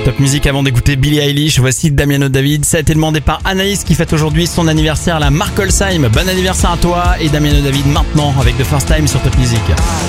Top Music avant d'écouter Billie Eilish, voici Damiano David. Ça a été demandé par Anaïs qui fête aujourd'hui son anniversaire, la Markolsheim. Bon anniversaire à toi et Damiano David maintenant avec The First Time sur Top Music.